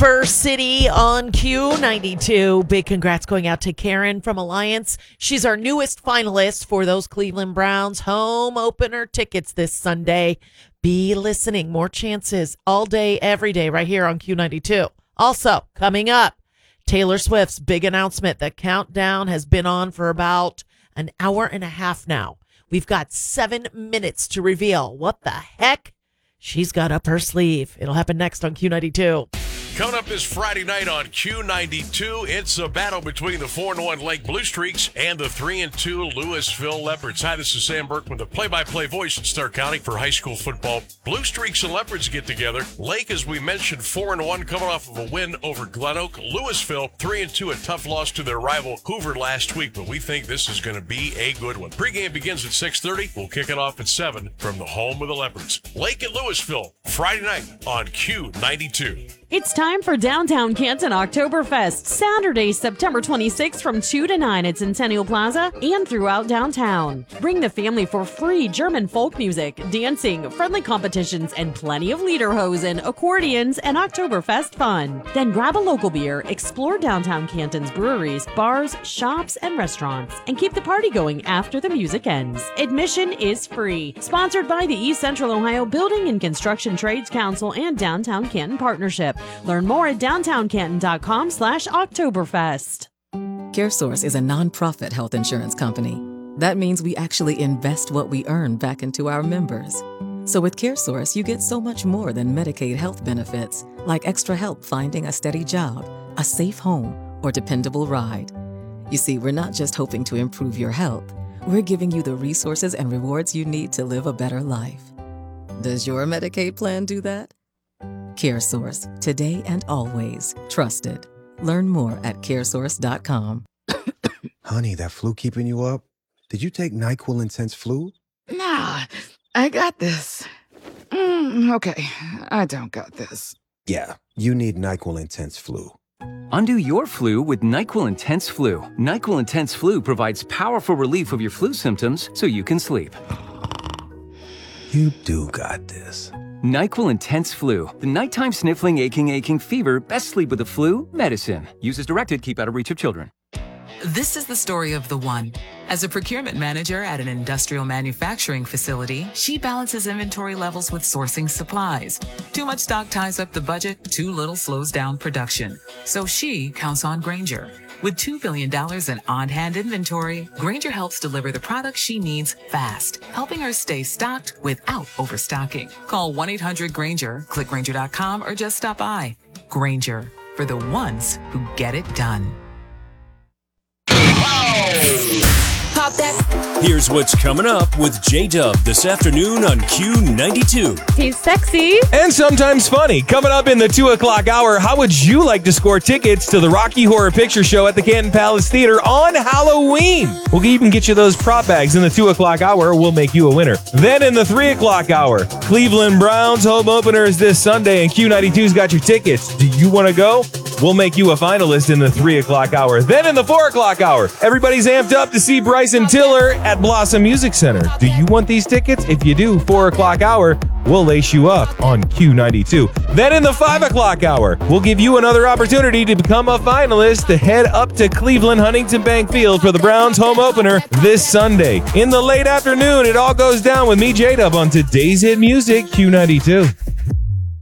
Super City on Q92. Big congrats going out to Karen from Alliance. She's our newest finalist for those Cleveland Browns home opener tickets this Sunday. Be listening. More chances all day, every day, right here on Q92. Also, coming up, Taylor Swift's big announcement. The countdown has been on for about an hour and a half now. We've got 7 minutes to reveal what the heck she's got up her sleeve. It'll happen next on Q92. Coming up this Friday night on Q92, it's a battle between the 4-1 Lake Blue Streaks and the 3-2 Louisville Leopards. Hi, this is Sam Berkman, the play-by-play voice in Stark County for high school football. Blue Streaks and Leopards get together. Lake, as we mentioned, 4-1, coming off of a win over Glen Oak. Louisville, 3-2, a tough loss to their rival Hoover last week, but we think this is going to be a good one. Pre-game begins at 6:30. We'll kick it off at 7 from the home of the Leopards. Lake at Louisville, Friday night on Q92. It's time for Downtown Canton Oktoberfest, Saturday, September 26th from 2 to 9 at Centennial Plaza and throughout downtown. Bring the family for free German folk music, dancing, friendly competitions, and plenty of lederhosen, accordions, and Oktoberfest fun. Then grab a local beer, explore downtown Canton's breweries, bars, shops, and restaurants, and keep the party going after the music ends. Admission is free. Sponsored by the East Central Ohio Building and Construction Trades Council and Downtown Canton Partnership. Learn more at downtowncanton.com/Oktoberfest. CareSource is a nonprofit health insurance company. That means we actually invest what we earn back into our members. So with CareSource, you get so much more than Medicaid health benefits, like extra help finding a steady job, a safe home, or dependable ride. You see, we're not just hoping to improve your health. We're giving you the resources and rewards you need to live a better life. Does your Medicaid plan do that? CareSource, today and always trusted. Learn more at caresource.com. Honey, that flu keeping you up? Did you take NyQuil Intense Flu? Nah, I got this. Okay, I don't got this. Yeah, you need NyQuil Intense Flu. Undo your flu with NyQuil Intense Flu. NyQuil Intense Flu provides powerful relief of your flu symptoms so you can sleep. You do got this. NyQuil Intense Flu. The nighttime sniffling, aching fever. Best sleep with the flu medicine. Use as directed. Keep out of reach of children. This is the story of the one. As a procurement manager at an industrial manufacturing facility, she balances inventory levels with sourcing supplies. Too much stock ties up the budget, too little slows down production. So she counts on Grainger. With $2 billion in on-hand inventory, Grainger helps deliver the products she needs fast, helping her stay stocked without overstocking. Call 1-800-GRAINGER, click Grainger.com, or just stop by. Grainger, for the ones who get it done. Pop that. Here's what's coming up with J-Dub this afternoon on Q92. He's sexy and sometimes funny. Coming up in the 2 o'clock hour, how would you like to score tickets to the Rocky Horror Picture Show at the Canton Palace Theater on Halloween? We'll even get you those prop bags in the 2 o'clock hour. We'll make you a winner. Then in the 3 o'clock hour, Cleveland Browns home openers this Sunday, and Q92's got your tickets. Do you want to go? We'll make you a finalist in the 3 o'clock hour. Then in the 4 o'clock hour, everybody's amped up to see Bryson Tiller at Blossom Music Center. Do you want these tickets? If you do, 4 o'clock hour, we'll lace you up on Q92. Then in the 5 o'clock hour, we'll give you another opportunity to become a finalist to head up to Cleveland Huntington Bank Field for the Browns home opener this Sunday. In the late afternoon, it all goes down with me, J-Dub, on today's hit music, Q92.